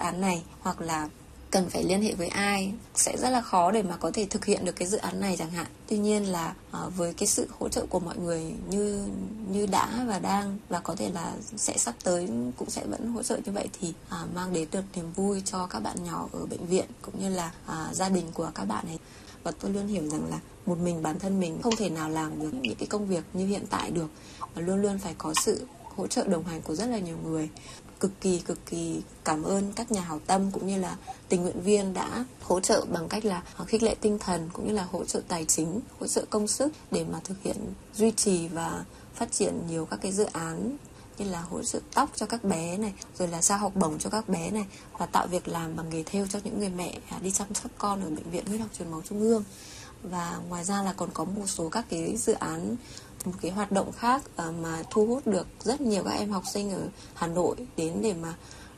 án này, hoặc là cần phải liên hệ với ai, sẽ rất là khó để mà có thể thực hiện được cái dự án này chẳng hạn. Tuy nhiên là với cái sự hỗ trợ của mọi người như đã và đang, và có thể là sẽ sắp tới cũng sẽ vẫn hỗ trợ như vậy, thì mang đến được niềm vui cho các bạn nhỏ ở bệnh viện cũng như là gia đình của các bạn ấy. Và tôi luôn hiểu rằng là một mình bản thân mình không thể nào làm được những cái công việc như hiện tại được, và luôn luôn phải có sự hỗ trợ đồng hành của rất là nhiều người. Cực kỳ cảm ơn các nhà hảo tâm cũng như là tình nguyện viên đã hỗ trợ bằng cách là khích lệ tinh thần cũng như là hỗ trợ tài chính, hỗ trợ công sức để mà thực hiện, duy trì và phát triển nhiều các cái dự án như là hỗ trợ tóc cho các bé này, rồi là trao học bổng cho các bé này, và tạo việc làm bằng nghề thêu cho những người mẹ đi chăm sóc con ở Bệnh viện Huyết học Truyền máu Trung ương. Và ngoài ra là còn có một số các cái dự án, một cái hoạt động khác mà thu hút được rất nhiều các em học sinh ở Hà Nội đến để mà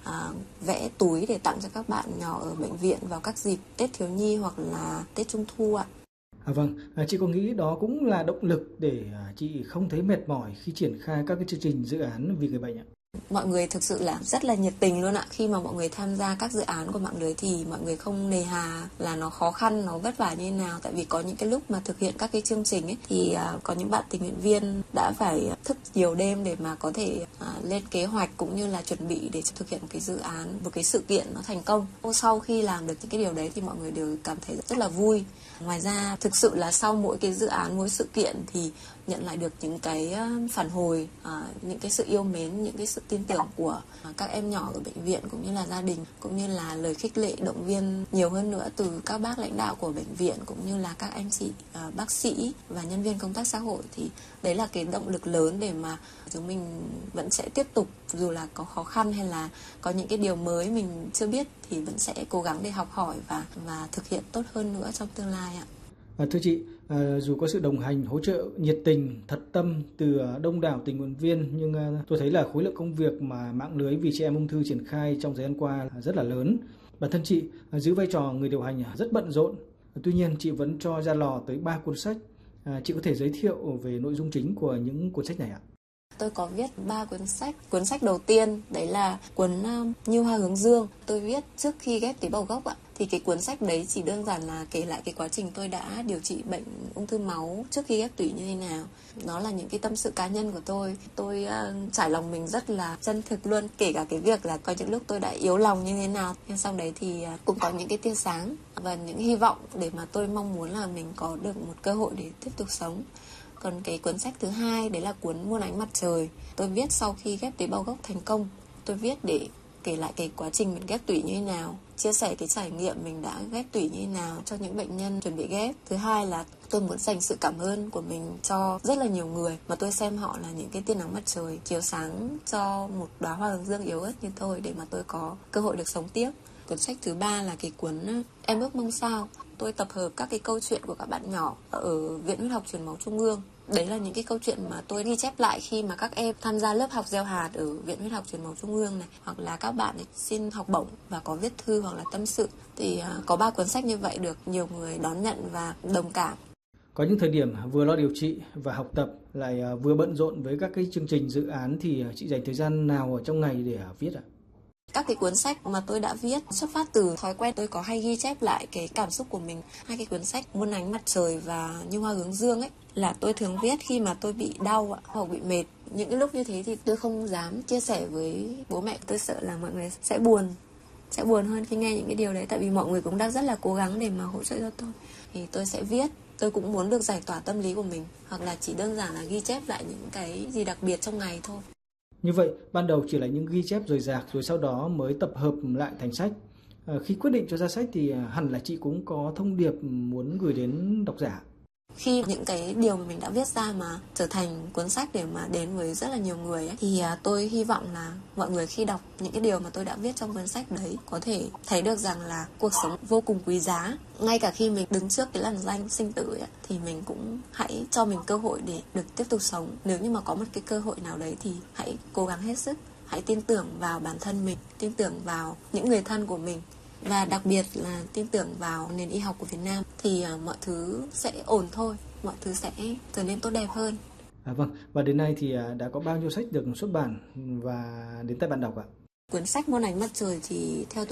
vẽ túi để tặng cho các bạn nhỏ ở bệnh viện vào các dịp Tết thiếu nhi hoặc là Tết Trung thu ạ. Vâng, chị có nghĩ đó cũng là động lực để chị không thấy mệt mỏi khi triển khai các cái chương trình dự án vì người bệnh ạ? Mọi người thực sự là rất là nhiệt tình luôn ạ. Khi mà mọi người tham gia các dự án của mạng lưới thì mọi người không nề hà là nó khó khăn, nó vất vả như thế nào. Tại vì có những cái lúc mà thực hiện các cái chương trình ấy, thì có những bạn tình nguyện viên đã phải thức nhiều đêm để mà có thể lên kế hoạch cũng như là chuẩn bị để thực hiện một cái dự án, một cái sự kiện nó thành công. Sau khi làm được những cái điều đấy thì mọi người đều cảm thấy rất là vui. Ngoài ra thực sự là sau mỗi cái dự án, mỗi sự kiện thì nhận lại được những cái phản hồi, những cái sự yêu mến, những cái sự tin tưởng của các em nhỏ ở bệnh viện cũng như là gia đình, cũng như là lời khích lệ động viên nhiều hơn nữa từ các bác lãnh đạo của bệnh viện cũng như là các anh chị bác sĩ và nhân viên công tác xã hội. Thì đấy là cái động lực lớn để mà chúng mình vẫn sẽ tiếp tục, dù là có khó khăn hay là có những cái điều mới mình chưa biết thì vẫn sẽ cố gắng để học hỏi và thực hiện tốt hơn nữa trong tương lai ạ. Thưa chị, dù có sự đồng hành, hỗ trợ nhiệt tình, thật tâm từ đông đảo tình nguyện viên, nhưng tôi thấy là khối lượng công việc mà mạng lưới vì trẻ em ung thư triển khai trong thời gian qua rất là lớn. Bản thân chị giữ vai trò người điều hành rất bận rộn. Tuy nhiên, chị vẫn cho ra lò tới 3 cuốn sách. Chị có thể giới thiệu về nội dung chính của những cuốn sách này ạ? Tôi có viết 3 cuốn sách. Cuốn sách đầu tiên đấy là cuốn Như Hoa Hướng Dương. Tôi viết trước khi ghép tế bào gốc ạ. Thì cái cuốn sách đấy chỉ đơn giản là kể lại cái quá trình tôi đã điều trị bệnh ung thư máu trước khi ghép tủy như thế nào. Nó là những cái tâm sự cá nhân của tôi. Tôi trải lòng mình rất là chân thực luôn. Kể cả cái việc là có những lúc tôi đã yếu lòng như thế nào. Nhưng sau đấy thì cũng có những cái tia sáng và những hy vọng để mà tôi mong muốn là mình có được một cơ hội để tiếp tục sống. Còn cái cuốn sách thứ hai đấy là cuốn Muôn Ánh Mặt Trời. Tôi viết sau khi ghép tế bào gốc thành công. Tôi viết để kể lại cái quá trình mình ghép tủy như thế nào, chia sẻ cái trải nghiệm mình đã ghép tủy như thế nào cho những bệnh nhân chuẩn bị ghép. Thứ hai là tôi muốn dành sự cảm ơn của mình cho rất là nhiều người mà tôi xem họ là những cái tia nắng mặt trời chiếu sáng cho một đóa hoa hướng dương yếu ớt như tôi để mà tôi có cơ hội được sống tiếp. Cuốn sách thứ ba là cái cuốn Em Ước Mong Sao. Tôi tập hợp các cái câu chuyện của các bạn nhỏ ở Viện Huyết học Truyền máu Trung ương. Đấy là những cái câu chuyện mà tôi ghi chép lại khi mà các em tham gia lớp học gieo hạt ở Viện Huyết học Truyền máu Trung ương này, hoặc là các bạn ấy xin học bổng và có viết thư hoặc là tâm sự. Thì có 3 cuốn sách như vậy được nhiều người đón nhận và đồng cảm. Có những thời điểm vừa lo điều trị và học tập lại vừa bận rộn với các cái chương trình dự án thì chị dành thời gian nào ở trong ngày để viết ạ? Các cái cuốn sách mà tôi đã viết xuất phát từ thói quen tôi có hay ghi chép lại cái cảm xúc của mình. 2 cái cuốn sách Muôn Ánh Mặt Trời và Như Hoa Hướng Dương ấy là tôi thường viết khi mà tôi bị đau hoặc bị mệt. Những cái lúc như thế thì tôi không dám chia sẻ với bố mẹ. Tôi sợ là mọi người sẽ buồn hơn khi nghe những cái điều đấy. Tại vì mọi người cũng đang rất là cố gắng để mà hỗ trợ cho tôi. Thì tôi sẽ viết. Tôi cũng muốn được giải tỏa tâm lý của mình. Hoặc là chỉ đơn giản là ghi chép lại những cái gì đặc biệt trong ngày thôi. Như vậy, ban đầu chỉ là những ghi chép rời rạc rồi sau đó mới tập hợp lại thành sách. Khi quyết định cho ra sách thì hẳn là chị cũng có thông điệp muốn gửi đến độc giả. Khi những cái điều mà mình đã viết ra mà trở thành cuốn sách để mà đến với rất là nhiều người ấy, thì tôi hy vọng là mọi người khi đọc những cái điều mà tôi đã viết trong cuốn sách đấy có thể thấy được rằng là cuộc sống vô cùng quý giá. Ngay cả khi mình đứng trước cái lằn ranh sinh tử ấy, thì mình cũng hãy cho mình cơ hội để được tiếp tục sống. Nếu như mà có một cái cơ hội nào đấy thì hãy cố gắng hết sức. Hãy tin tưởng vào bản thân mình, tin tưởng vào những người thân của mình. Và đặc biệt là tin tưởng vào nền y học của Việt Nam thì mọi thứ sẽ ổn thôi, mọi thứ sẽ trở nên tốt đẹp hơn. Vâng, và đến nay thì đã có bao nhiêu sách được xuất bản và đến tay bạn đọc ạ? Cuốn sách Muôn Ánh Mặt Trời thì theo